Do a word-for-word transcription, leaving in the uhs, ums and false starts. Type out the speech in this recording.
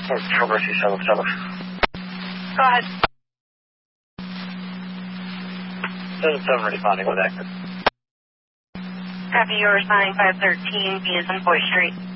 Control Mercy seven seven. Go ahead. seven seven responding with active. Copy, you're responding five thirteen, B as in Boy Street.